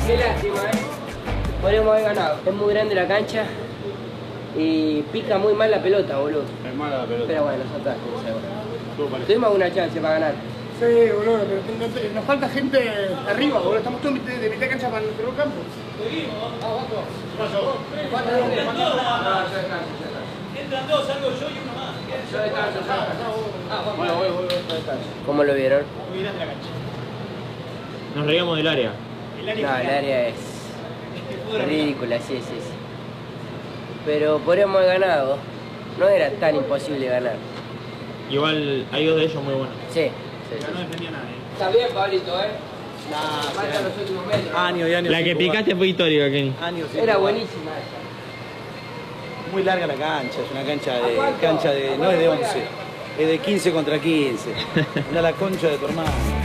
Qué lástima, podríamos haber ganado. Es muy grande la cancha y pica muy mal la pelota, boludo. Es mala la pelota. Pero bueno, nosotros tuvimos alguna chance para ganar. Sí, boludo, pero nos falta gente arriba, boludo. Estamos todos de mitad de cancha para nuestro campo. Entran dos, salgo yo y uno más. Yo descanso. Bueno, voy. ¿Cómo lo vieron? Muy grande la cancha. Nos reíamos del área. No, el área es ridícula, sí. Pero podríamos haber ganado. No era tan imposible ganar. Igual hay dos de ellos muy buenos. Sí. No defendía nada, Está bien, Pablito, falta los últimos metros. Años y años. La que picaste fue histórica, Kenny. Era buenísima esa. Muy larga la cancha, es una cancha de no es de 11, es de 15 contra 15. Anda la concha de tu hermano.